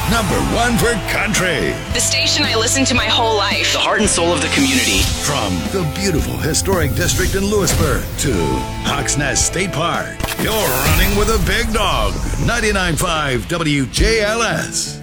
Number one for country. The station I listened to my whole life. The heart and soul of the community. From the beautiful historic district in Lewisburg to Hawks Nest State Park, you're running with a big dog. 99.5 WJLS.